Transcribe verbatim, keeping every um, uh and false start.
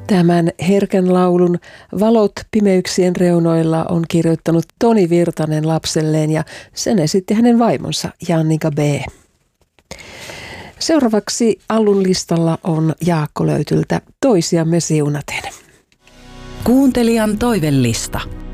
Tämän herkän laulun Valot pimeyksien reunoilla on kirjoittanut Toni Virtanen lapselleen ja sen esitti hänen vaimonsa Jannika B. Seuraavaksi Allun listalla on Jaakko Löytyltä Toisiamme siunaten. Kuuntelijan toivellista.